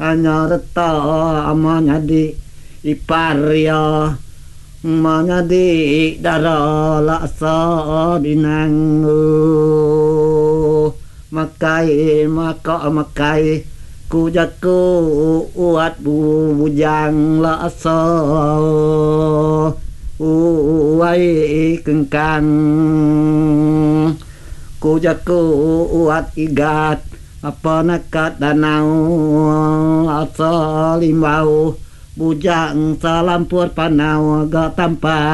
nyarta manyadi iparya manyadi dara laksa dinang makai makai ku jaku uat bujang laksa uai kengkang ku jaku uat igat apa nakat danau asa limbau bujang salampur panau gak tampak